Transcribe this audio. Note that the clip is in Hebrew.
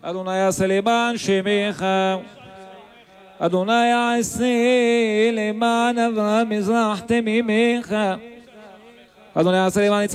אדוני יעשה למען שמך, אדוני יעשה למען אברהם מזרח תמימך, אדוני יעשה למען יצחק